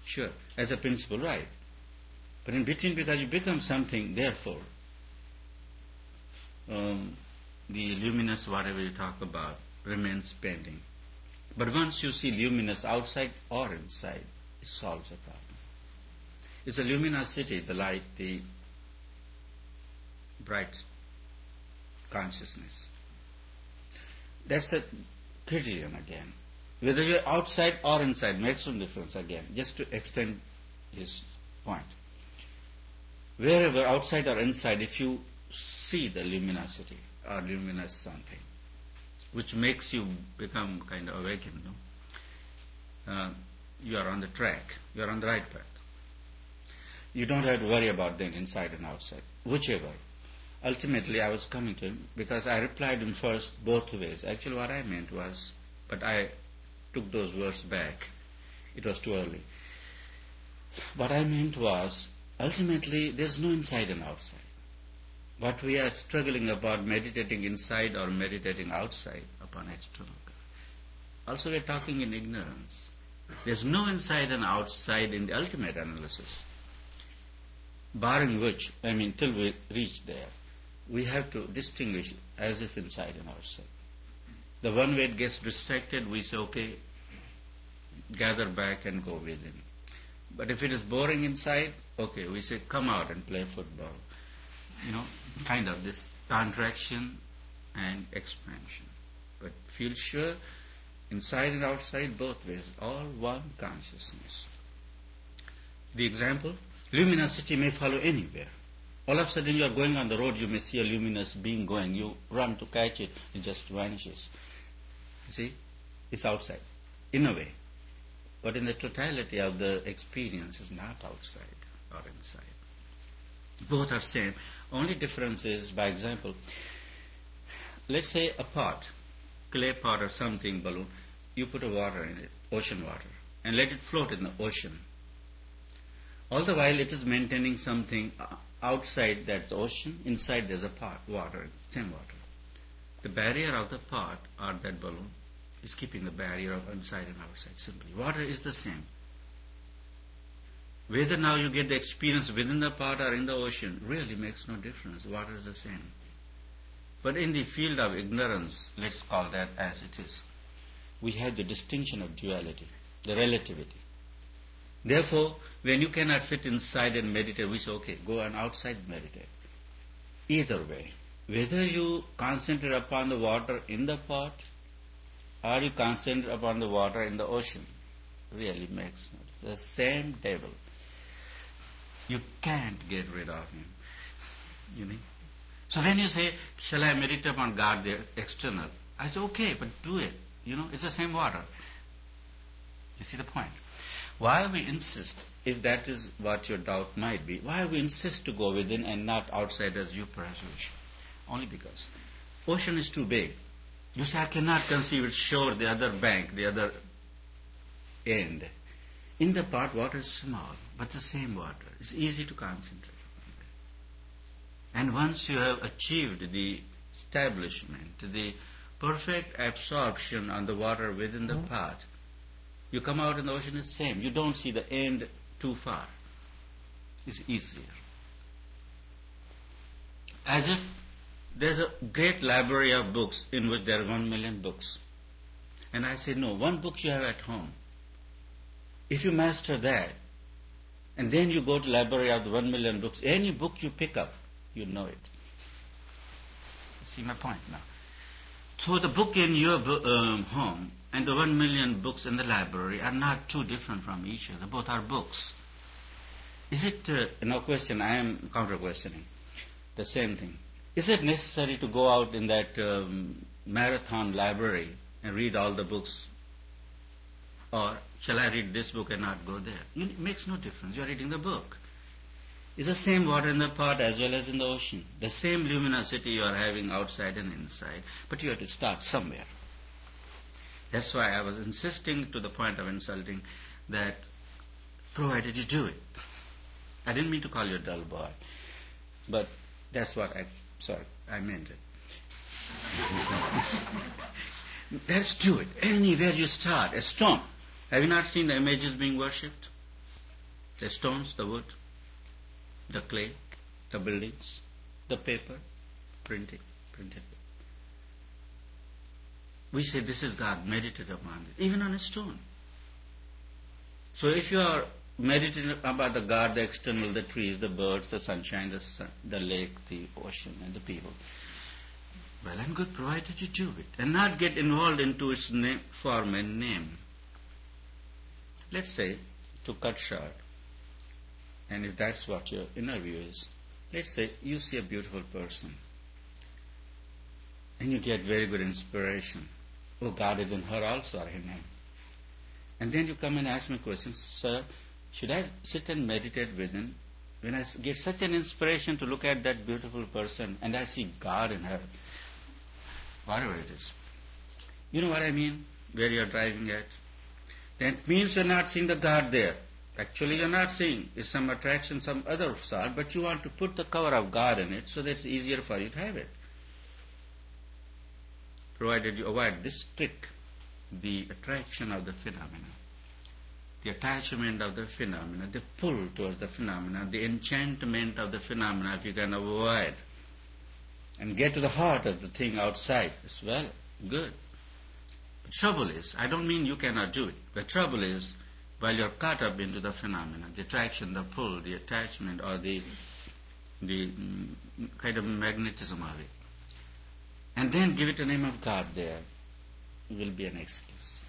Sure, as a principle, right. But in between, because you become something, therefore, the luminous, whatever you talk about, remains pending. But once you see luminous outside or inside, it solves the problem. It's the luminosity, the light, the bright consciousness. That's a criterion again. Whether you're outside or inside makes no difference again, just to extend his point. Wherever, outside or inside, if you see the luminosity or luminous something, which makes you become kind of awakened, you are on the track, you are on the right path. You don't have to worry about then inside and outside, whichever. Ultimately, I was coming to him because I replied him first both ways. Actually, what I meant was, but I took those words back. It was too early. What I meant was, ultimately, there's no inside and outside. What we are struggling about, meditating inside or meditating outside upon external God. Also, we are talking in ignorance. There's no inside and outside in the ultimate analysis. Barring which, till we reach there, we have to distinguish as if inside and outside. The one way it gets distracted, we say, okay, gather back and go within. But if it is boring inside, okay, we say, come out and play football. Kind of this contraction and expansion. But feel sure, inside and outside, both ways, all one consciousness. The example, luminosity may follow anywhere. All of a sudden you are going on the road, you may see a luminous being going. You run to catch it, it just vanishes. You see, it's outside, in a way. But in the totality of the experience, it's not outside or inside. Both are same. Only difference is, by example, let's say a pot, clay pot or something, balloon, you put a water in it, ocean water, and let it float in the ocean. All the while it is maintaining something outside that ocean, inside there's a pot, water, same water. The barrier of the pot or that balloon is keeping the barrier of inside and outside simply. Water is the same. Whether now you get the experience within the pot or in the ocean really makes no difference. Water is the same. But in the field of ignorance, let's call that as it is, we have the distinction of duality, the relativity. Therefore, when you cannot sit inside and meditate, we say, okay, go on outside and meditate. Either way, whether you concentrate upon the water in the pot or you concentrate upon the water in the ocean, really makes no difference. The same devil. You can't get rid of him. So when you say, shall I meditate upon God, the external? I say, okay, but do it. It's the same water. You see the point? Why we insist, if that is what your doubt might be, why we insist to go within and not outside as you perhaps wish? Only because ocean is too big. You say, I cannot conceive it shore, the other bank, the other end. In the pot, water is small, but the same water. It's easy to concentrate on that. And once you have achieved the establishment, the perfect absorption on the water within the pot, you come out in the ocean, it's the same. You don't see the end too far. It's easier. As if there's a great library of books in which there are 1 million books. And I say, no, one book you have at home. If you master that, and then you go to library of the 1 million books, any book you pick up, you know it. You see my point now? So the book in your home and the 1 million books in the library are not too different from each other. Both are books. Is it, no question, I am counter-questioning. The same thing. Is it necessary to go out in that marathon library and read all the books? Or shall I read this book and not go there? It makes no difference. You are reading the book. It's the same water in the pot as well as in the ocean. The same luminosity you are having outside and inside. But you have to start somewhere. That's why I was insisting to the point of insulting that provided you do it. I didn't mean to call you a dull boy. But that's what I meant it. Let's do it. Anywhere you start, a stone. Have you not seen the images being worshipped? The stones, the wood, the clay, the buildings, the paper, printed. We say this is God, meditate upon it, even on a stone. So if you are meditating about the God, the external, the trees, the birds, the sunshine, the lake, the ocean, and the people, well and good, provided you do it, and not get involved into its form and name. Let's say, to cut short, and if that's what your inner view is, let's say you see a beautiful person, and you get very good inspiration. Oh, God is in her also, or in him. And then you come and ask me questions, sir, should I sit and meditate within? When I get such an inspiration to look at that beautiful person, and I see God in her, whatever it is. You know what I mean? Where you are driving at? That means you are not seeing the God there. Actually you are not seeing. It's some attraction, some other sort, but you want to put the cover of God in it so that it's easier for you to have it. Provided you avoid this trick, the attraction of the phenomena, the attachment of the phenomena, the pull towards the phenomena, the enchantment of the phenomena, if you can avoid and get to the heart of the thing outside, it's well, good. The trouble is, I don't mean you cannot do it. The trouble is, while you're caught up into the phenomena, the attraction, the pull, the attachment, or the kind of magnetism of it, and then give it a name of God there, will be an excuse.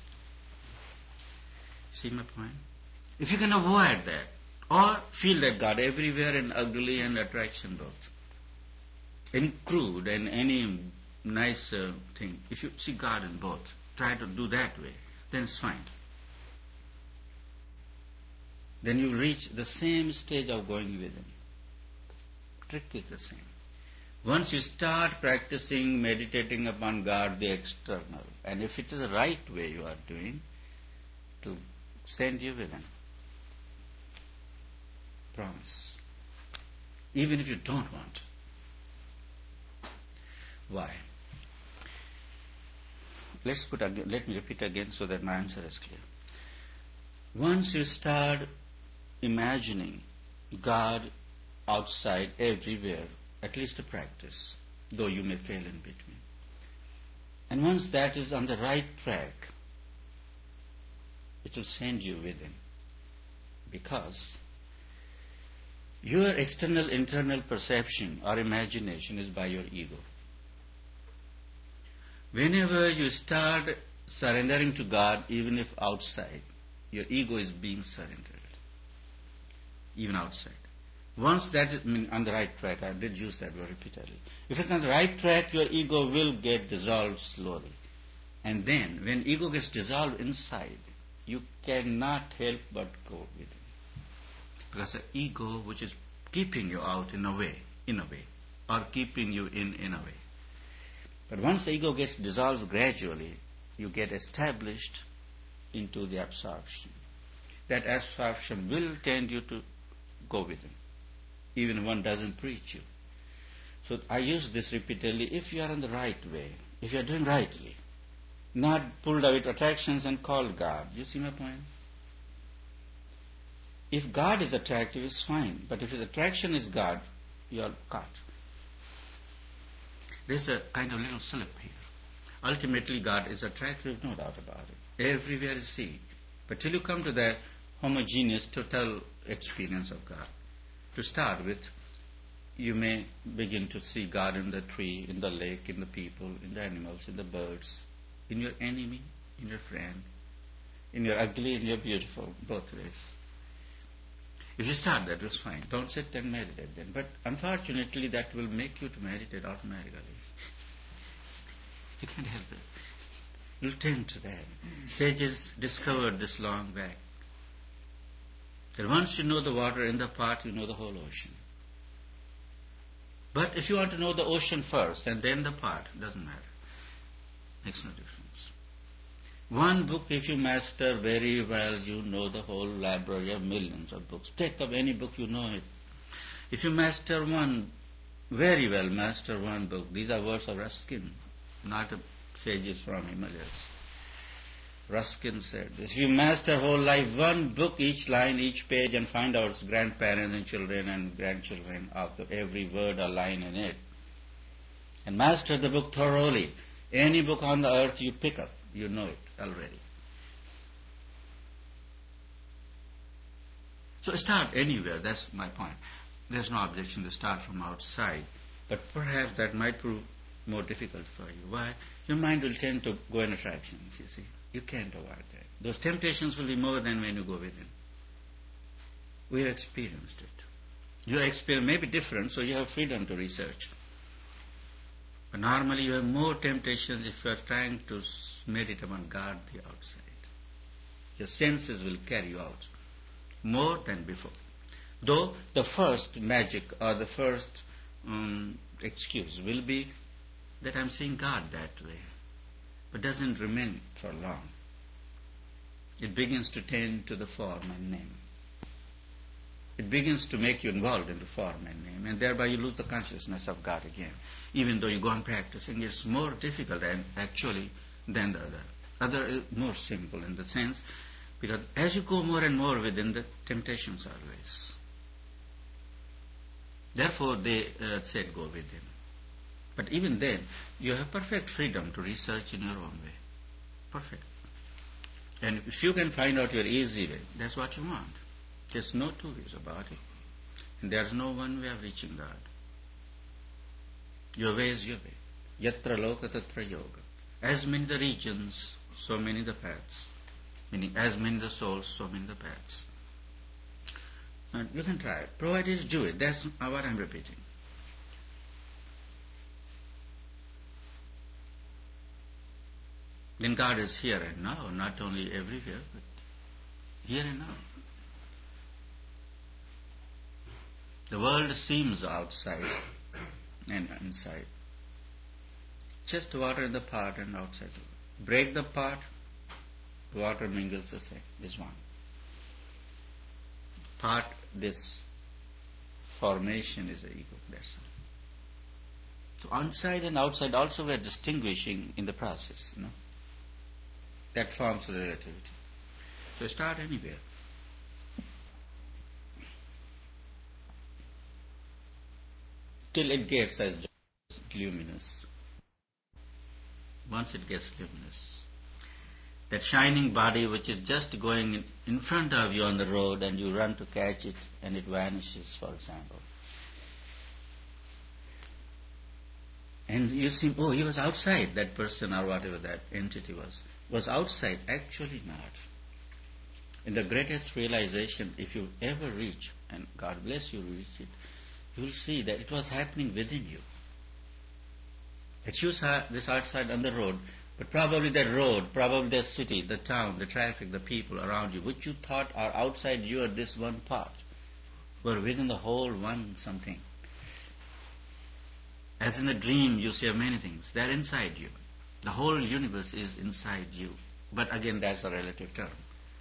See my point? If you can avoid that, or feel that God everywhere in ugly and attraction both, in crude and any nice thing, if you see God in both, try to do that way, then it's fine. Then you reach the same stage of going within. Trick is the same. Once you start practicing meditating upon God, the external, and if it is the right way you are doing, to send you within. Promise. Even if you don't want to. Why? Let me repeat again so that my answer is clear. Once you start imagining God outside, everywhere, at least a practice, though you may fail in between. And once that is on the right track, it will send you within. Because your external, internal perception or imagination is by your ego. Whenever you start surrendering to God, even if outside, your ego is being surrendered, even outside. Once that is on the right track, I did use that word repeatedly. If it's on the right track, your ego will get dissolved slowly. And then, when ego gets dissolved inside, you cannot help but go with it. Because the ego, which is keeping you out in a way, or keeping you in a way. But once the ego gets dissolved gradually, you get established into the absorption. That absorption will tend you to go within, even if one doesn't preach you. So I use this repeatedly. If you are on the right way, if you are doing rightly, not pulled out attractions and called God. You see my point? If God is attractive, it's fine. But if his attraction is God, you are caught. There's a kind of little slip here. Ultimately, God is attractive, no doubt about it. Everywhere is He. But till you come to that homogeneous, total experience of God, to start with, you may begin to see God in the tree, in the lake, in the people, in the animals, in the birds, in your enemy, in your friend, in your ugly, in your beautiful, both ways. If you start that, it's fine. Don't sit and meditate then. But unfortunately, that will make you to meditate automatically. You can't help it. You'll tend to that. Sages discovered this long back. That once you know the water in the pot, you know the whole ocean. But if you want to know the ocean first and then the pot, it doesn't matter. Makes no difference. One book, if you master very well, you know the whole library of millions of books. Take up any book, you know it. If you master one, very well master one book, these are words of Ruskin, not sages from Himalayas. Ruskin said this. If you master whole life, one book, each line, each page, and find out grandparents and children and grandchildren of every word or line in it, and master the book thoroughly, any book on the earth you pick up, you know it already. So start anywhere, that's my point. There's no objection to start from outside, but perhaps that might prove more difficult for you. Why? Your mind will tend to go in attractions, you see. You can't avoid that. Those temptations will be more than when you go within. We have experienced it. Your experience may be different, so you have freedom to research. But normally you have more temptations if you are trying to meditate upon God the outside. Your senses will carry you out more than before. Though the first magic or the first excuse will be that I'm seeing God that way, but doesn't remain for long. It begins to tend to the form and name. It begins to make you involved in the form and name, and thereby you lose the consciousness of God again. Even though you go on practicing, it's more difficult and actually than the other. Other is more simple in the sense, because as you go more and more within, the temptations are less. Therefore they said go within. But even then, you have perfect freedom to research in your own way. Perfect. And if you can find out your easy way, that's what you want. There's no two ways about it. And there's no one way of reaching God. Your way is your way. Yatra loka tatra yoga. As many the regions, so many the paths. Meaning, as many the souls, so many the paths. And you can try it, provided you do it. That's what I'm repeating. Then God is here and now, not only everywhere, but here and now. The world seems outside and inside. Just water in the pot and outside the world. Break the pot, water mingles the same, is one. Part, this formation is the ego, that's all. So inside and outside also we are distinguishing in the process, you know. That forms relativity. So start anywhere. Till it gets as luminous. Once it gets luminous, that shining body which is just going in front of you on the road and you run to catch it and it vanishes, for example. And you see, oh, he was outside, that person or whatever that entity was outside. Actually not. In the greatest realization, if you ever reach, and God bless you reach it, you will see that it was happening within you. That you saw this outside on the road, but probably that road, probably that city, the town, the traffic, the people around you, which you thought are outside you at this one part, were within the whole one something. As in a dream, you see many things. They are inside you. The whole universe is inside you. But again, that's a relative term.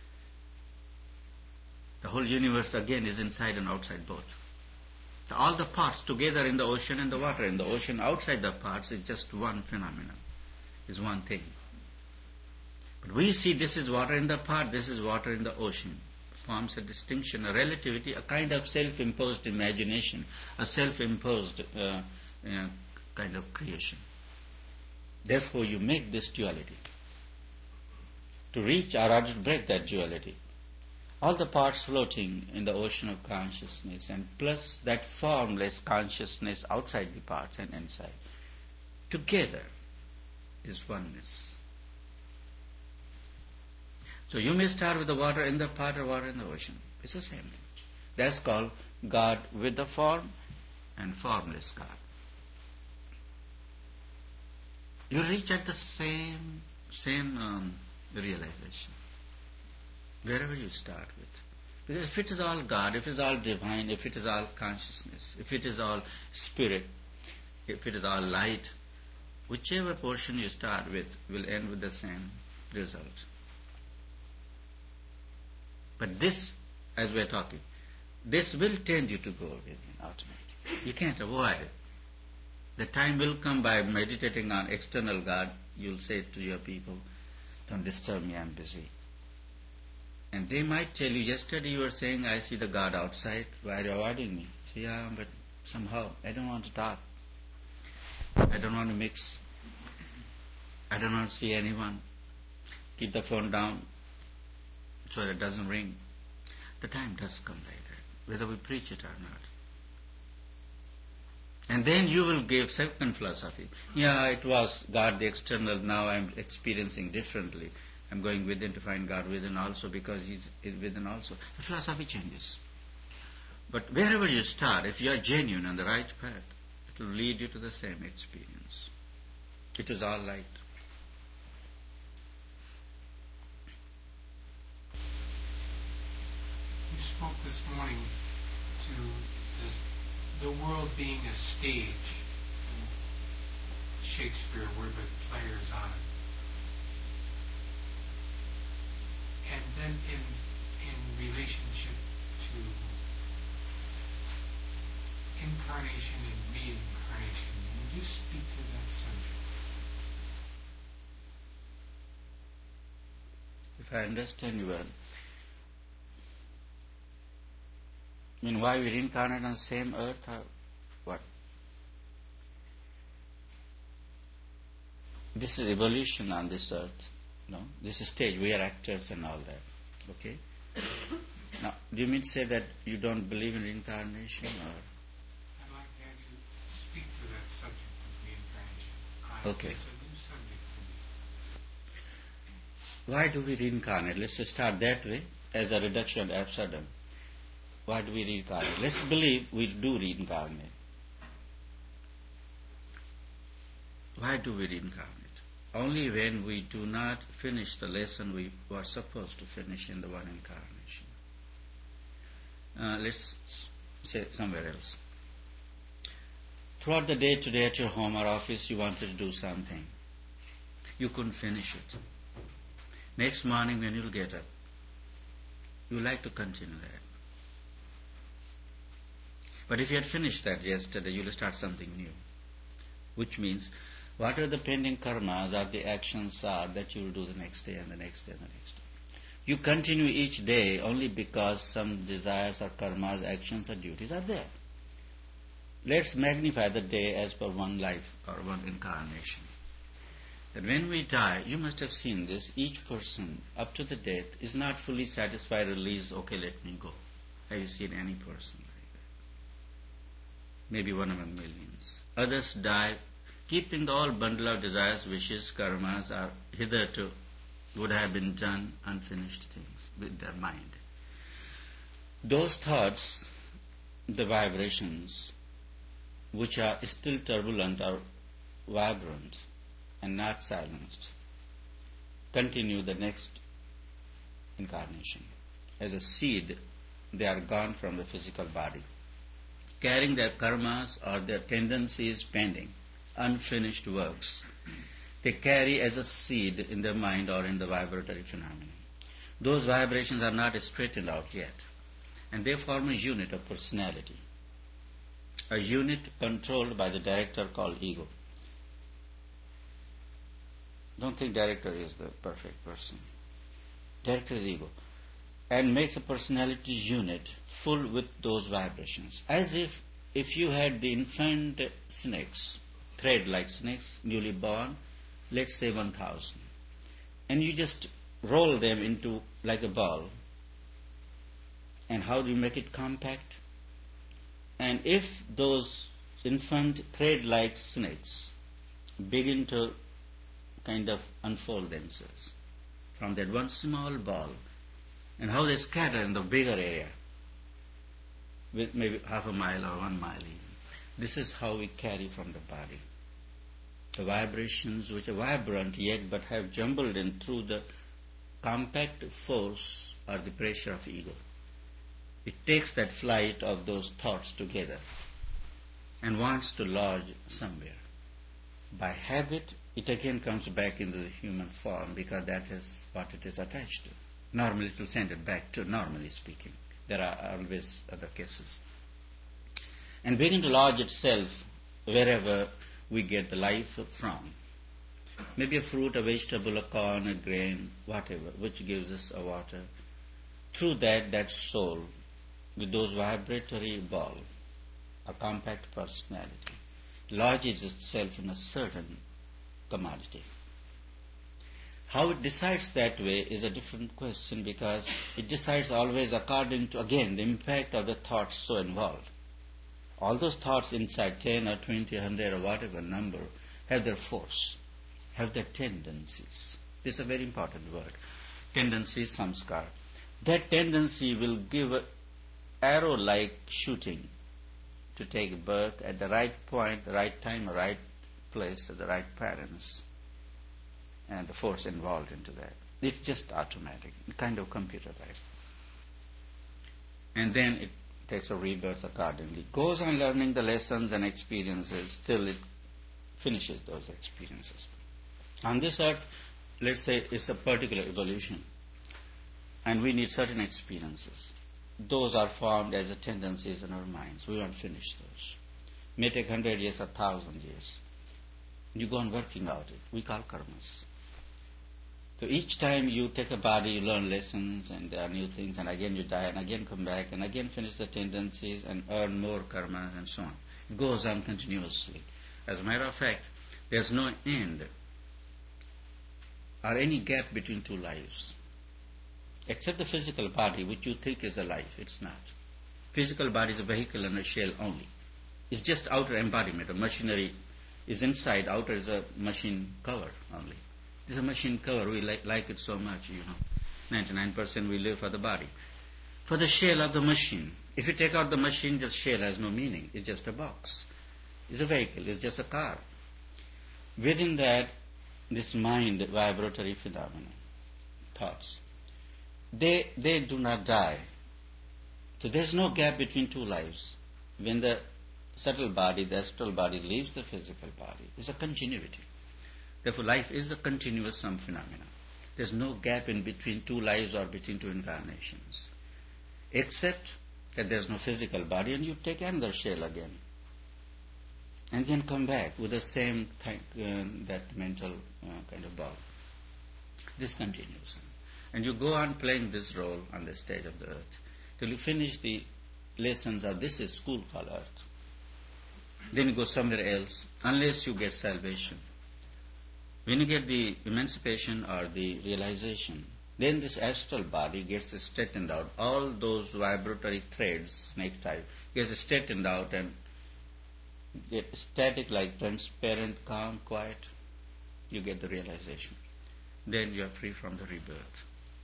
The whole universe again is inside and outside both. All the parts together in the ocean and the water in the ocean, outside the parts, is just one phenomenon, is one thing. But we see this is water in the part, this is water in the ocean. Forms a distinction, a relativity, a kind of self-imposed imagination, a self-imposed kind of creation. Therefore you make this duality. To reach or rather to break that duality, all the parts floating in the ocean of consciousness and plus that formless consciousness outside the parts and inside, together is oneness. So you may start with the water in the pot or water in the ocean. It's the same thing. That's called God with the form and formless God. You reach at the same realization, wherever you start with. Because if it is all God, if it is all divine, if it is all consciousness, if it is all spirit, if it is all light, whichever portion you start with will end with the same result. But this, as we are talking, this will tend you to go within automatically. You can't avoid it. The time will come by meditating on external God, you'll say to your people, Don't disturb me, I'm busy. And they might tell you, yesterday you were saying, I see the God outside, why are you avoiding me? Say, yeah, but somehow I don't want to talk. I don't want to mix. I don't want to see anyone. Keep the phone down so that it doesn't ring. The time does come like that, whether we preach it or not. And then you will give second philosophy. Yeah, it was God the external, now I'm experiencing differently. I'm going within to find God within also because He's within also. The philosophy changes. But wherever you start, if you are genuine on the right path, it will lead you to the same experience. It is all light. You spoke this morning to the world being a stage, Shakespeare were the players on it. And then in relationship to incarnation and reincarnation, would you speak to that subject? If I understand you well, I mean, why we reincarnate on the same earth or what? This is evolution on this earth. No, this is stage. We are actors and all that. Okay? Now, do you mean to say that you don't believe in reincarnation or? I'd like to have you speak to that subject of reincarnation. Okay. It's a new subject to me. Why do we reincarnate? Let's just start that way as a reduction ad absurdum. Why do we reincarnate? Let's believe we do reincarnate. Why do we reincarnate? Only when we do not finish the lesson we were supposed to finish in the one incarnation. Let's say somewhere else. Throughout the day today at your home or office you wanted to do something. You couldn't finish it. Next morning when you'll get up, you like to continue that. But if you had finished that yesterday, you'll start something new. Which means, whatever the pending karmas or the actions are that you will do the next day and the next day and the next day. You continue each day only because some desires or karmas, actions or duties are there. Let's magnify the day as per one life or one incarnation. That when we die, you must have seen this, each person up to the death is not fully satisfied or leaves, okay, let me go. Have you seen any person like that? Maybe one among millions. Others die keeping the all bundle of desires, wishes, karmas are hitherto would have been done unfinished things with their mind. Those thoughts, the vibrations, which are still turbulent or vibrant and not silenced, continue the next incarnation. As a seed, they are gone from the physical body, carrying their karmas or their tendencies pending, unfinished works. They carry as a seed in their mind or in the vibratory phenomenon. Those vibrations are not straightened out yet, and they form a unit of personality, a unit controlled by the director called ego. Don't think director is the perfect person. Director is ego, and makes a personality unit full with those vibrations, as if you had the infant snakes, thread-like snakes, newly born, let's say 1,000, and you just roll them into like a ball. And how do you make it compact? And if those infant thread-like snakes begin to kind of unfold themselves from that one small ball, and how they scatter in the bigger area, with maybe half a mile or 1 mile even. This is how we carry from the body. The vibrations which are vibrant yet but have jumbled in through the compact force or the pressure of ego. It takes that flight of those thoughts together and wants to lodge somewhere. By habit, it again comes back into the human form because that is what it is attached to. Normally it will send it back to, normally speaking. There are always other cases. And begin to lodge itself wherever we get the life from. Maybe a fruit, a vegetable, a corn, a grain, whatever, which gives us a water. Through that soul, with those vibratory ball, a compact personality, lodges itself in a certain commodity. How it decides that way is a different question, because it decides always according to, again, the impact of the thoughts so involved. All those thoughts inside 10 or 20, 100 or whatever number have their force, have their tendencies. This is a very important word. Tendency, samskar. That tendency will give an arrow-like shooting to take birth at the right point, the right time, the right place, at the right parents, and the force involved into that. It's just automatic, kind of computer life. And then it takes a rebirth accordingly. Goes on learning the lessons and experiences till it finishes those experiences. On this earth, let's say it's a particular evolution, and we need certain experiences. Those are formed as a tendencies in our minds. We won't finish those. May take 100 years or 1,000 years. You go on working out it. We call karmas. So each time you take a body, you learn lessons, and there are new things, and again you die, and again come back, and again finish the tendencies, and earn more karma, and so on. It goes on continuously. As a matter of fact, there's no end or any gap between two lives. Except the physical body, which you think is a life, it's not. Physical body is a vehicle and a shell only. It's just outer embodiment. A machinery is inside, outer is a machine cover only. It's a machine cover. We like it so much, 99% we live for the body. For the shell of the machine. If you take out the machine, the shell has no meaning. It's just a box. It's a vehicle. It's just a car. Within that, this mind, vibratory phenomena, thoughts, they do not die. So there's no gap between two lives. When the subtle body, the astral body leaves the physical body, there's a continuity. Therefore, life is a continuous phenomena. There's no gap in between two lives or between two incarnations. Except that there's no physical body, and you take another shell again. And then come back with the same that mental kind of ball. This continues. And you go on playing this role on the stage of the earth till you finish the lessons of this is school called earth. Then you go somewhere else, unless you get salvation. When you get the emancipation or the realization, then this astral body gets straightened out. All those vibratory threads, snake type, gets straightened out and get static, like transparent, calm, quiet. You get the realization. Then you are free from the rebirth.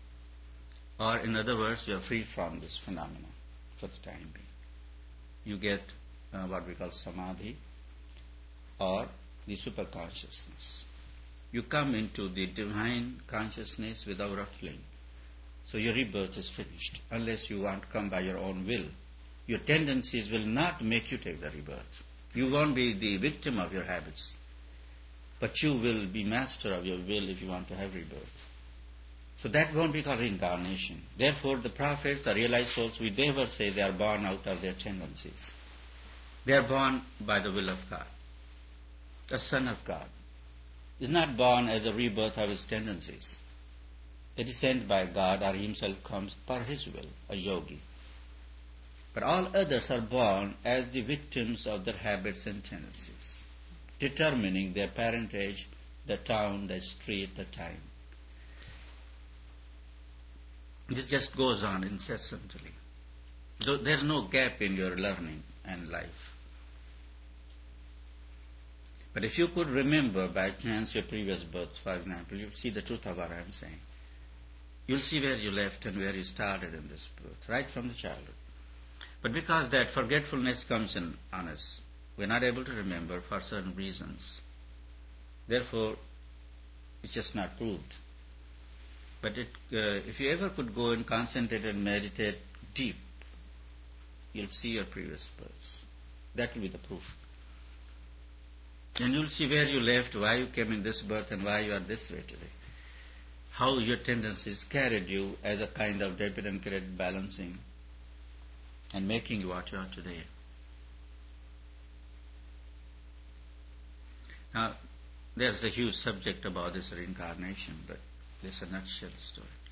Or in other words, you are free from this phenomena for the time being. You get what we call samadhi or the superconsciousness. You come into the divine consciousness without ruffling. So your rebirth is finished. Unless you want to come by your own will, your tendencies will not make you take the rebirth. You won't be the victim of your habits, but you will be master of your will if you want to have rebirth. So that won't be called reincarnation. Therefore, the prophets, the realized souls, we never say they are born out of their tendencies. They are born by the will of God. The Son of God is not born as a rebirth of his tendencies. It is sent by God, or himself comes per his will, a yogi. But all others are born as the victims of their habits and tendencies, determining their parentage, the town, the street, the time. This just goes on incessantly. So there's no gap in your learning and life. But if you could remember by chance your previous birth, for example, you'll see the truth of what I'm saying. You'll see where you left and where you started in this birth, right from the childhood. But because that forgetfulness comes in on us, we're not able to remember for certain reasons. Therefore, it's just not proved. But if you ever could go and concentrate and meditate deep, you'll see your previous births. That will be the proof. And you'll see where you left, why you came in this birth, and why you are this way today. How your tendencies carried you as a kind of debit and credit balancing and making you what you are today. Now, There's a huge subject about this reincarnation, but it's a nutshell story.